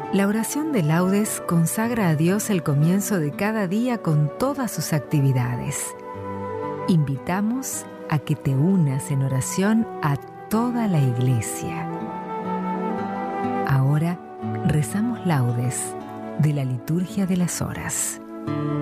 La oración de laudes consagra a Dios el comienzo de cada día con todas sus actividades. Invitamos a que te unas en oración a toda la Iglesia. Ahora rezamos laudes de la liturgia de las horas.